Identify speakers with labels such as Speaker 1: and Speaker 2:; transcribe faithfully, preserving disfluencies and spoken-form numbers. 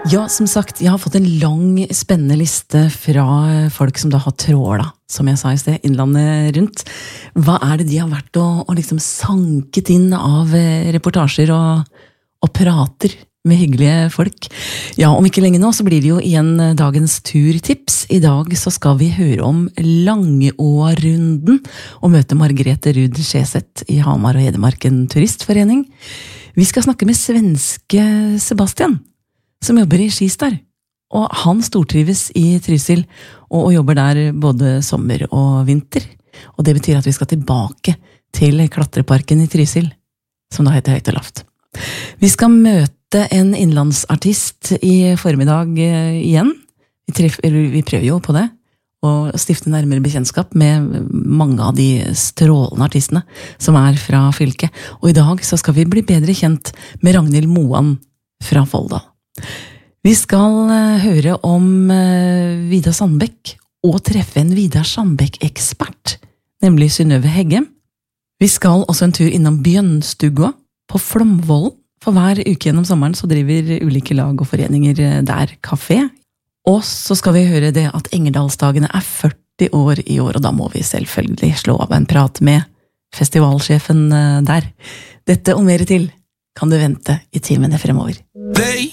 Speaker 1: Ja, som sagt, jeg har fått en lang, spennende liste fra folk som da har tråla, som jeg sa i sted, innlandet rundt. Hva er det de har vært og, og liksom sanket inn av reportasjer og, og prater med hyggelige folk? Ja, om ikke lenge nå så blir det jo igjen dagens turtips. I dag så skal vi høre om Langeårunden og møte Margrethe Ruud Skjeseth i Hamar og Hedmarken turistforening. Vi skal snakke med svenske Sebastian, som jobber i Skistar, og han stortrives i Trysil og, og jobber der både sommer og vinter, og det betyr at vi skal tilbake til klatreparken i Trysil, som da heter Høyt og Lavt. Vi skal møte en innlandsartist i formiddag eh, igjen. Vi, treff, vi prøver jo på det, og stifte nærmere bekjentskap med mange av de strålende artistene som er fra fylket, og i dag så skal vi bli bedre kjent med Ragnhild Moan fra Folldal. Vi skal høre om Vidar Sandbekk og treffe en Vidar Sandbekk-ekspert, nemlig Synnøve Heggem. Vi skal også en tur innom Bjønnstua på Flomvollen, for hver uke gjennom sommeren så driver ulike lag og foreninger der kafé. Og så skal vi høre det at Engerdalsdagene er førti år i år, og da må vi selvfølgelig slå av en prat med festivalsjefen der. Dette og mer til kan du vente i timene fremover.
Speaker 2: They